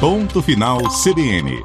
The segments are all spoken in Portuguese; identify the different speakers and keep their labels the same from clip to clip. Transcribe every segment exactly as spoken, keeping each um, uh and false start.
Speaker 1: Ponto Final C B N.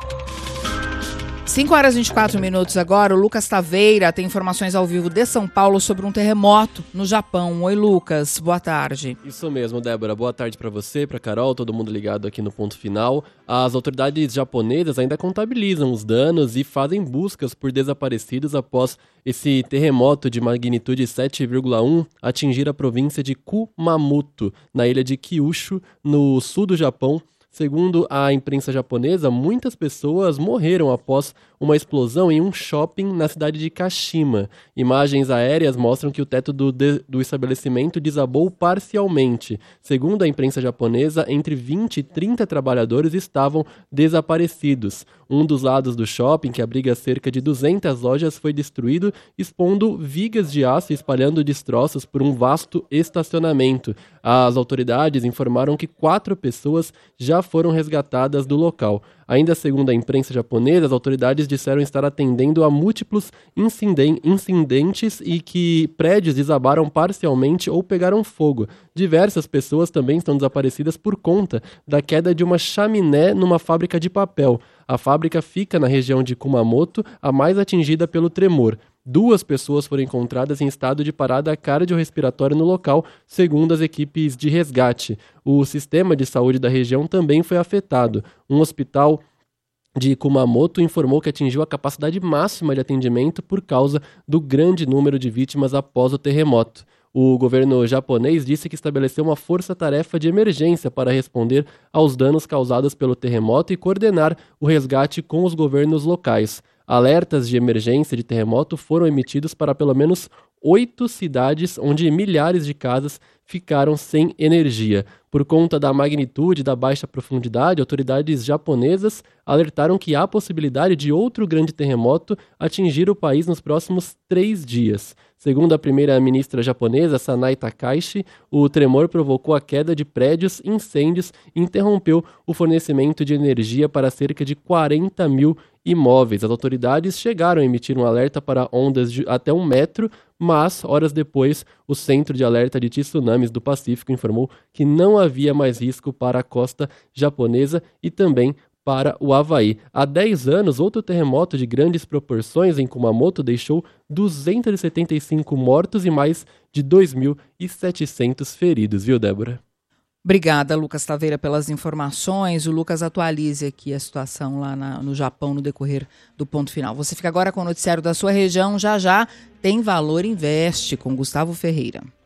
Speaker 2: cinco horas e vinte e quatro minutos agora. O Lucas Taveira tem informações ao vivo de São Paulo sobre um terremoto no Japão. Oi, Lucas. Boa tarde.
Speaker 3: Isso mesmo, Débora. Boa tarde para você, para Carol, todo mundo ligado aqui no Ponto Final. As autoridades japonesas ainda contabilizam os danos e fazem buscas por desaparecidos após esse terremoto de magnitude sete vírgula um atingir a província de Kumamoto, na ilha de Kyushu, no sul do Japão. Segundo a imprensa japonesa, muitas pessoas morreram após uma explosão em um shopping na cidade de Kashima. Imagens aéreas mostram que o teto do, de, do estabelecimento desabou parcialmente. Segundo a imprensa japonesa, entre vinte e trinta trabalhadores estavam desaparecidos. Um dos lados do shopping, que abriga cerca de duzentas lojas, foi destruído, expondo vigas de aço e espalhando destroços por um vasto estacionamento. As autoridades informaram que quatro pessoas já foram resgatadas do local. Ainda segundo a imprensa japonesa, as autoridades disseram estar atendendo a múltiplos inciden- incidentes e que prédios desabaram parcialmente ou pegaram fogo. Diversas pessoas também estão desaparecidas por conta da queda de uma chaminé numa fábrica de papel. A fábrica fica na região de Kumamoto, a mais atingida pelo tremor. Duas pessoas foram encontradas em estado de parada cardiorrespiratória no local, segundo as equipes de resgate. O sistema de saúde da região também foi afetado. Um hospital de Kumamoto informou que atingiu a capacidade máxima de atendimento por causa do grande número de vítimas após o terremoto. O governo japonês disse que estabeleceu uma força-tarefa de emergência para responder aos danos causados pelo terremoto e coordenar o resgate com os governos locais. Alertas de emergência de terremoto foram emitidos para pelo menos oito cidades, onde milhares de casas ficaram sem energia. Por conta da magnitude da baixa profundidade, autoridades japonesas alertaram que há possibilidade de outro grande terremoto atingir o país nos próximos três dias. Segundo a primeira-ministra japonesa, Sanai Takaichi, o tremor provocou a queda de prédios, incêndios e interrompeu o fornecimento de energia para cerca de quarenta mil imóveis. As autoridades chegaram a emitir um alerta para ondas de até um metro, mas, horas depois, o Centro de Alerta de Tsunamis do Pacífico informou que não havia mais risco para a costa japonesa e também para o Havaí. Há dez anos, outro terremoto de grandes proporções em Kumamoto deixou duzentos e setenta e cinco mortos e mais de dois mil e setecentos feridos, viu, Débora?
Speaker 2: Obrigada, Lucas Taveira, pelas informações. O Lucas atualize aqui a situação lá na, no Japão no decorrer do Ponto Final. Você fica agora com o noticiário da sua região. Já já tem Valor Investe com Gustavo Ferreira.